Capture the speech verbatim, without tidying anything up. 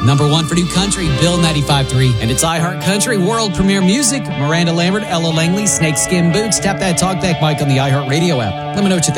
Number one for new country, Bill ninety-five point three. And it's iHeart Country World Premiere Music. Miranda Lambert, Ella Langley, Snakeskin Boots. Tap that talkback mic on the iHeart Radio app. Let me know what you think.